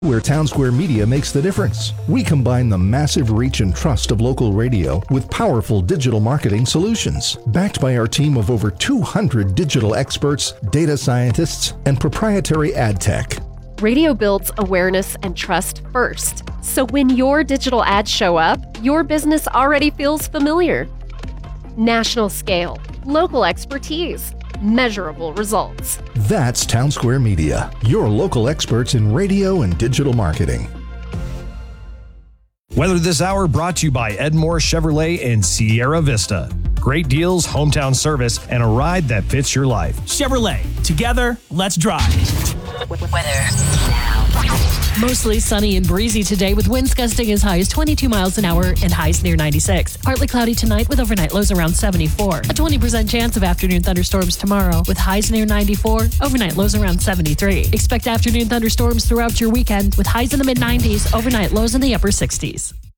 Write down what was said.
Where Town Square Media makes the difference. We combine the massive reach and trust of local radio with powerful digital marketing solutions. Backed by our team of over 200 digital experts, data scientists, and proprietary ad tech. Radio builds awareness and trust first. So when your digital ads show up, your business already feels familiar. National scale, local expertise, measurable results. That's Town Square Media, your local experts in radio and digital marketing. Weather this hour brought to you by Edmore Chevrolet in Sierra Vista. Great deals, hometown service, and a ride that fits your life. Chevrolet, together, let's drive. Weather now. Mostly sunny and breezy today with winds gusting as high as 22 miles an hour and highs near 96. Partly cloudy tonight with overnight lows around 74. A 20% chance of afternoon thunderstorms tomorrow with highs near 94, overnight lows around 73. Expect afternoon thunderstorms throughout your weekend with highs in the mid-90s, overnight lows in the upper 60s.